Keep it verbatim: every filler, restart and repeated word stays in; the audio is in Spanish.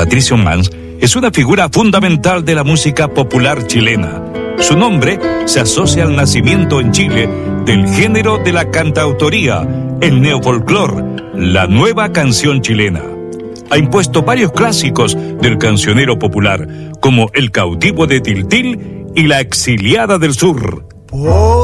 Patricio Mans es una figura fundamental de la música popular chilena. Su nombre se asocia al nacimiento en Chile del género de la cantautoría, el neofolclor, la nueva canción chilena. Ha impuesto varios clásicos del cancionero popular, como El cautivo de Tiltil y La exiliada del sur.